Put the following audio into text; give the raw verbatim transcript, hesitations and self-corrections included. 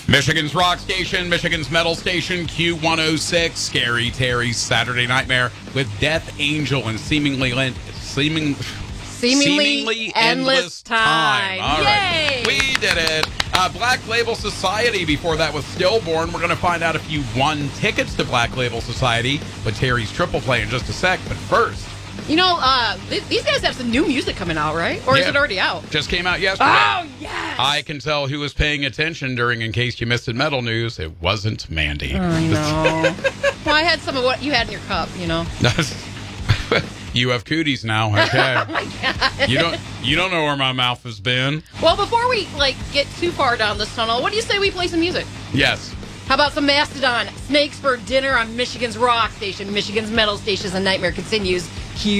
Michigan's rock station, Michigan's metal station, Q one oh six, Scary Terry's Saturday Nightmare with Death Angel and seemingly seeming, seemingly, seemingly endless, endless time. time. All Yay! right, we did it. Uh, Black Label Society before that with Stillborn. We're going to find out if you won tickets to Black Label Society with Terry's Triple Play in just a sec. But first, you know, uh, th- these guys have some new music coming out, right? Or yeah, is it already out? Just came out yesterday. Oh, yes! I can tell who was paying attention during In Case You Missed It Metal News. It wasn't Mandy. I know. Well, I had some of what you had in your cup, you know. You have cooties now, okay? Oh, my God. You don't, you don't know where my mouth has been. Well, before we, like, get too far down this tunnel, what do you say we play some music? Yes. How about some Mastodon? Snakes for dinner on Michigan's rock station, Michigan's metal station, and Nightmare continues.